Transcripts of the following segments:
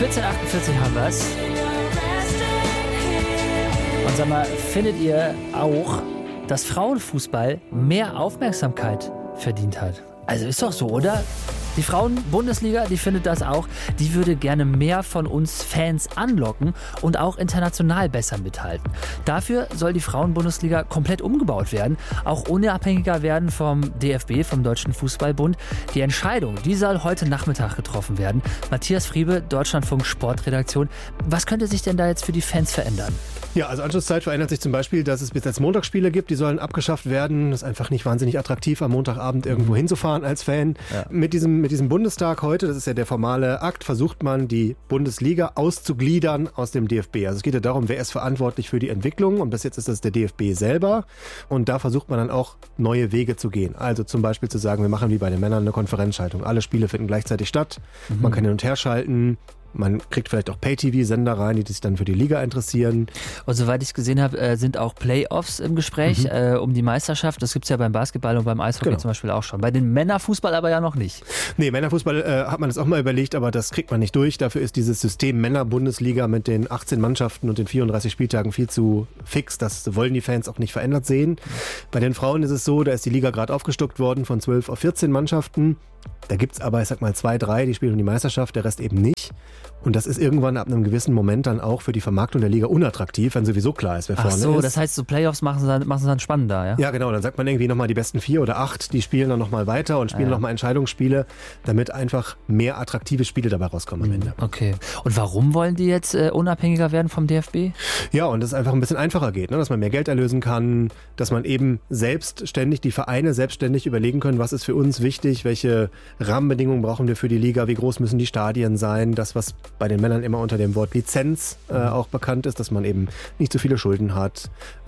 14:48 haben wir es. Und sag mal, findet ihr auch, dass Frauenfußball mehr Aufmerksamkeit verdient hat? Also ist doch so, oder? Die Frauen-Bundesliga, die findet das auch. Die würde gerne mehr von uns Fans anlocken und auch international besser mithalten. Dafür soll die Frauen-Bundesliga komplett umgebaut werden, auch unabhängiger werden vom DFB, vom Deutschen Fußballbund. Die Entscheidung, die soll heute Nachmittag getroffen werden. Matthias Friebe, Deutschlandfunk Sportredaktion. Was könnte sich denn da jetzt für die Fans verändern? Ja, also Anschlusszeit verändert sich zum Beispiel, dass es bis jetzt Montagsspiele gibt, die sollen abgeschafft werden. Das ist einfach nicht wahnsinnig attraktiv, am Montagabend irgendwo hinzufahren als Fan. Ja. Mit diesem Bundestag heute, das ist ja der formale Akt, versucht man, die Bundesliga auszugliedern aus dem DFB. Also es geht ja darum, wer ist verantwortlich für die Entwicklung, und bis jetzt ist das der DFB selber. Und da versucht man dann auch neue Wege zu gehen. Also zum Beispiel zu sagen, wir machen wie bei den Männern eine Konferenzschaltung. Alle Spiele finden gleichzeitig statt. Man kann hin und her schalten. Man kriegt vielleicht auch Pay-TV-Sender rein, die sich dann für die Liga interessieren. Und soweit ich es gesehen habe, sind auch Playoffs im Gespräch um die Meisterschaft. Das gibt es ja beim Basketball und beim Eishockey zum Beispiel auch schon. Bei den Männerfußball aber ja noch nicht. Nee, Männerfußball hat man das auch mal überlegt, aber das kriegt man nicht durch. Dafür ist dieses System Männer-Bundesliga mit den 18 Mannschaften und den 34 Spieltagen viel zu fix. Das wollen die Fans auch nicht verändert sehen. Bei den Frauen ist es so, da ist die Liga gerade aufgestockt worden von 12 auf 14 Mannschaften. Da gibt es aber, ich sag mal, 2, 3, die spielen um die Meisterschaft, der Rest eben nicht. Und das ist irgendwann ab einem gewissen Moment dann auch für die Vermarktung der Liga unattraktiv, wenn sowieso klar ist, wer vorne ist. Ach so, das heißt, so Playoffs machen sie dann spannender, ja? Ja, genau. Dann sagt man irgendwie nochmal die besten 4 oder 8, die spielen dann nochmal weiter und spielen nochmal Entscheidungsspiele, damit einfach mehr attraktive Spiele dabei rauskommen am Ende. Okay. Und warum wollen die jetzt unabhängiger werden vom DFB? Ja, und es einfach ein bisschen einfacher geht, ne? Dass man mehr Geld erlösen kann, dass man eben die Vereine selbstständig überlegen können, was ist für uns wichtig, welche Rahmenbedingungen brauchen wir für die Liga, wie groß müssen die Stadien sein, das, was bei den Männern immer unter dem Wort Lizenz auch bekannt ist, dass man eben nicht so viele Schulden hat,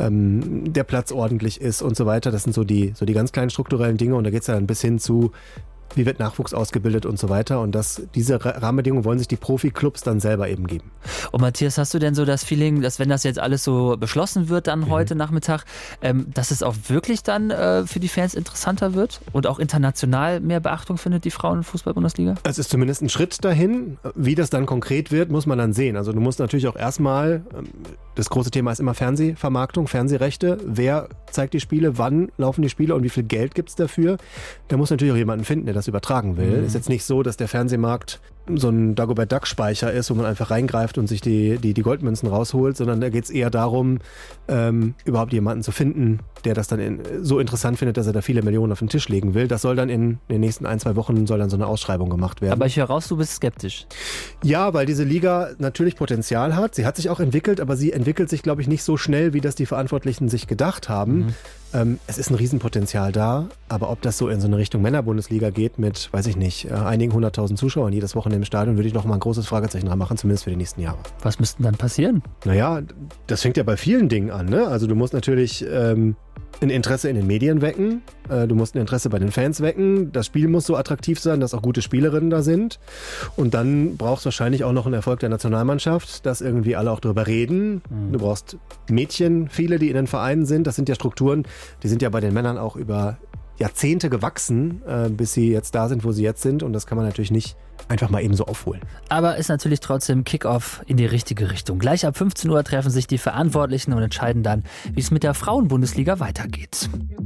der Platz ordentlich ist und so weiter. Das sind so die ganz kleinen strukturellen Dinge, und da geht es ja dann bis hin zu, wie wird Nachwuchs ausgebildet und so weiter. Und diese Rahmenbedingungen wollen sich die Profiklubs dann selber eben geben. Und Matthias, hast du denn so das Feeling, dass wenn das jetzt alles so beschlossen wird dann heute Nachmittag, dass es auch wirklich dann für die Fans interessanter wird und auch international mehr Beachtung findet, die Frauenfußball-Bundesliga? Es ist zumindest ein Schritt dahin. Wie das dann konkret wird, muss man dann sehen. Also du musst natürlich auch erstmal, das große Thema ist immer Fernsehvermarktung, Fernsehrechte. Wer zeigt die Spiele, wann laufen die Spiele und wie viel Geld gibt es dafür? Da muss natürlich auch jemanden finden, der das übertragen will. Ist jetzt nicht so, dass der Fernsehmarkt so ein Dagobert-Duck-Speicher ist, wo man einfach reingreift und sich die Goldmünzen rausholt, sondern da geht es eher darum, überhaupt jemanden zu finden, der das dann so interessant findet, dass er da viele Millionen auf den Tisch legen will. Das soll dann in den nächsten 1-2 Wochen soll dann so eine Ausschreibung gemacht werden. Aber ich höre raus, du bist skeptisch. Ja, weil diese Liga natürlich Potenzial hat. Sie hat sich auch entwickelt, aber sie entwickelt sich, glaube ich, nicht so schnell, wie das die Verantwortlichen sich gedacht haben. Es ist ein Riesenpotenzial da, aber ob das so in so eine Richtung Männerbundesliga geht mit, weiß ich nicht, einigen 100.000 Zuschauern jedes Wochenende im Stadion, würde ich noch mal ein großes Fragezeichen dran machen, zumindest für die nächsten Jahre. Was müsste dann passieren? Naja, das fängt ja bei vielen Dingen an, ne? Also du musst natürlich ein Interesse in den Medien wecken, du musst ein Interesse bei den Fans wecken, das Spiel muss so attraktiv sein, dass auch gute Spielerinnen da sind, und dann brauchst du wahrscheinlich auch noch einen Erfolg der Nationalmannschaft, dass irgendwie alle auch drüber reden. Du brauchst Mädchen, viele, die in den Vereinen sind, das sind ja Strukturen, die sind ja bei den Männern auch über Jahrzehnte gewachsen, bis sie jetzt da sind, wo sie jetzt sind, und das kann man natürlich nicht einfach mal eben so aufholen. Aber ist natürlich trotzdem Kick-Off in die richtige Richtung. Gleich ab 15 Uhr treffen sich die Verantwortlichen und entscheiden dann, wie es mit der Frauen-Bundesliga weitergeht.